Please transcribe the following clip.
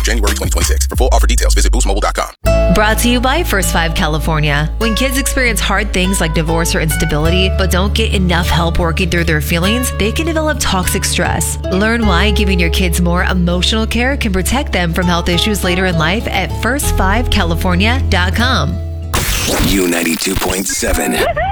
January 2026. For full offer details, visit boostmobile.com. Brought to you by First 5 California. When kids experience hard things like divorce or instability, but don't get enough help working through their feelings, they can develop toxic stress. Learn why giving your kids more emotional care can protect them from health issues later in life at first5california.com. U92.7.